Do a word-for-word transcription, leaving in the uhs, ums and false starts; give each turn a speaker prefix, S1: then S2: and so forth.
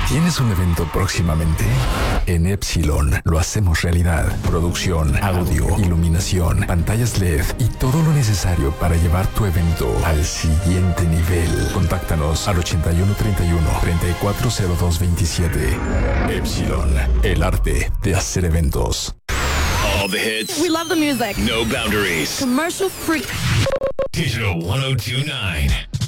S1: ¿Tienes un evento próximamente? En Epsilon lo hacemos realidad. Producción, audio, iluminación, pantallas L E D y todo lo necesario para llevar tu evento al siguiente nivel. Contáctanos al ochenta y uno treinta y uno, treinta y cuatro cero dos veintisiete. Epsilon, el arte de hacer eventos.
S2: All the hits.
S3: We love the music.
S2: No boundaries.
S3: Commercial free.
S2: Digital one oh two nine.